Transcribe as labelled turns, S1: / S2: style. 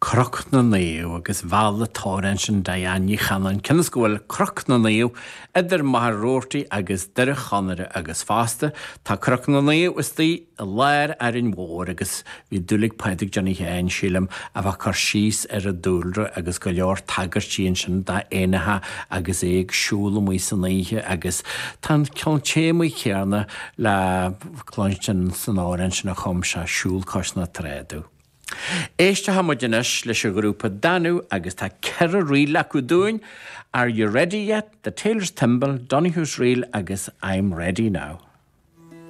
S1: croc na naíú agus bhela táran sin daanní chanan cinnas gohfuil croc na naíú idir maith róirtaí agus deire chanare agus fásta tá croc na naíú is tí léir ar an mhór agus bhí dúlaigh peidig Johnny Hain sílam a bheith chu síos ar a dúlra agus go leor tagartíon sin dá éanathe agus éag siúla mí san naíthe agus tá ceantéimú chearna le clointin san áran sin a chum se siúl cosna tréadú. Éiste ha muidinis leis a grúpa danú agus tá ceir riil acu dúin. Are you ready yet? The Taylor's Timble, Donoghue's Reel agus I'm ready now.